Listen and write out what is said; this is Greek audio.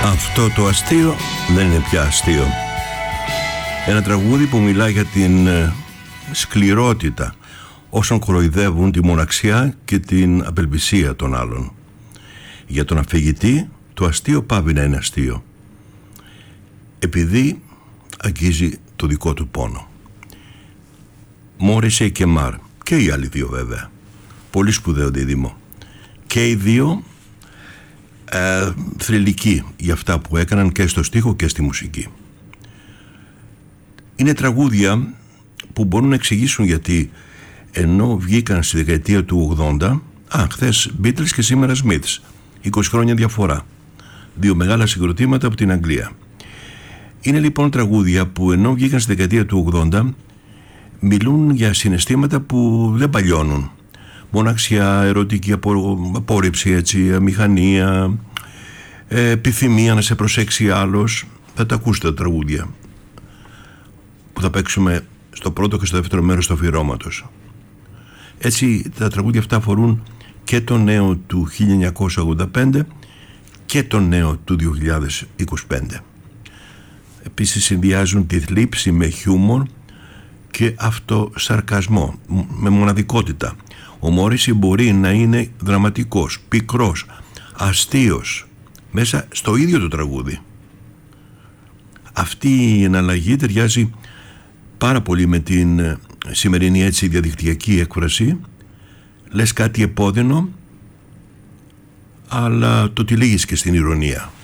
Αυτό το αστείο δεν είναι πια αστείο. Ένα τραγούδι που μιλά για την σκληρότητα όσων κοροϊδεύουν τη μοναξιά και την απελπισία των άλλων. Για τον αφηγητή το αστείο πάβει να είναι αστείο, επειδή αγγίζει το δικό του πόνο. Μόρισεϊ και Μαρ, και οι άλλοι δύο βέβαια, πολύ σπουδαίο δίδυμο, και οι δύο θρυλικοί για αυτά που έκαναν και στο στίχο και στη μουσική. Είναι τραγούδια που μπορούν να εξηγήσουν γιατί ενώ βγήκαν στη δεκαετία του 80, χθες Beatles και σήμερα Smiths, 20 χρόνια διαφορά, δύο μεγάλα συγκροτήματα από την Αγγλία. Είναι λοιπόν τραγούδια που ενώ βγήκαν στη δεκαετία του 80 μιλούν για συναισθήματα που δεν παλιώνουν. Μοναξιά, ερωτική απόρριψη, έτσι, αμηχανία, επιθυμία να σε προσέξει άλλος. Θα τα ακούσετε τα τραγούδια που θα παίξουμε στο πρώτο και στο δεύτερο μέρος του αφιερώματος. Έτσι τα τραγούδια αυτά αφορούν και το νέο του 1985 και το νέο του 2025. Επίσης συνδυάζουν τη θλίψη με χιούμορ και αυτοσαρκασμό, με μοναδικότητα. Ο Μόρισεϊ μπορεί να είναι δραματικός, πικρός, αστείος μέσα στο ίδιο το τραγούδι. Αυτή η εναλλαγή ταιριάζει πάρα πολύ με την σημερινή έτσι διαδικτυακή έκφραση. Λες κάτι επώδυνο, αλλά το τυλίγεις και στην ηρωνία.